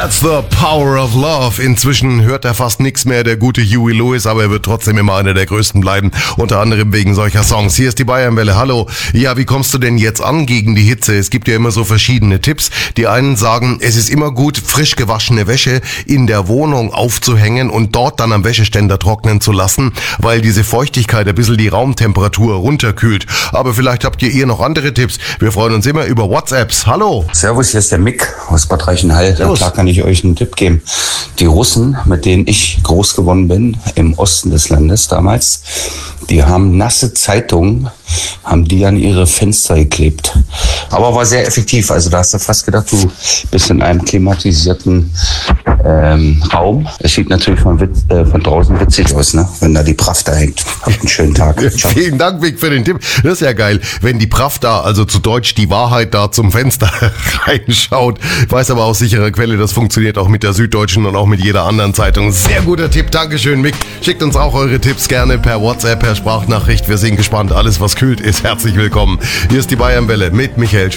That's the power of love. Inzwischen hört er fast nichts mehr, der gute Huey Lewis, aber er wird trotzdem immer einer der Größten bleiben, unter anderem wegen solcher Songs. Hier ist die Bayernwelle. Hallo. Ja, wie kommst du denn jetzt an gegen die Hitze? Es gibt ja immer so verschiedene Tipps. Die einen sagen, es ist immer gut, frisch gewaschene Wäsche in der Wohnung aufzuhängen und dort dann am Wäscheständer trocknen zu lassen, weil diese Feuchtigkeit ein bisschen die Raumtemperatur runterkühlt. Aber vielleicht habt ihr noch andere Tipps. Wir freuen uns immer über WhatsApps. Hallo. Servus, hier ist der Mick aus Bad Reichenhall. Klar kann ich euch einen Tipp geben. Die Russen, mit denen ich groß geworden bin, im Osten des Landes damals, die haben nasse Zeitungen, haben die an ihre Fenster geklebt. Aber war sehr effektiv. Also da hast du fast gedacht, du bist in einem klimatisierten Raum. Es sieht natürlich von draußen witzig aus, ne? Wenn da die Pravda hängt. Habt einen schönen Tag. Ciao. Vielen Dank, Vic, für den Tipp. Das ist ja geil, wenn die Pravda, also zu Deutsch die Wahrheit, da zum Fenster reinschaut. Weiß aber aus sicherer Quelle, das funktioniert auch mit der Süddeutschen und auch mit jeder anderen Zeitung. Sehr guter Tipp. Dankeschön, Mick. Schickt uns auch eure Tipps gerne per WhatsApp, per Sprachnachricht. Wir sind gespannt. Alles, was kühlt, ist herzlich willkommen. Hier ist die Bayernwelle mit Michael